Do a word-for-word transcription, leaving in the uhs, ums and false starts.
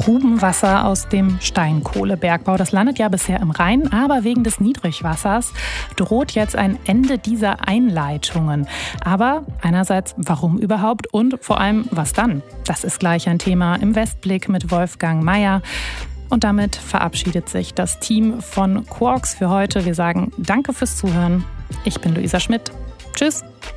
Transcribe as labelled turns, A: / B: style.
A: Grubenwasser aus dem Steinkohlebergbau. Das landet ja bisher im Rhein, aber wegen des Niedrigwassers droht jetzt ein Ende dieser Einleitungen. Aber einerseits, warum überhaupt und vor allem, was dann? Das ist gleich ein Thema im Westblick mit Wolfgang Meier. Und damit verabschiedet sich das Team von Quarks für heute. Wir sagen Danke fürs Zuhören. Ich bin Luisa Schmidt. Tschüss.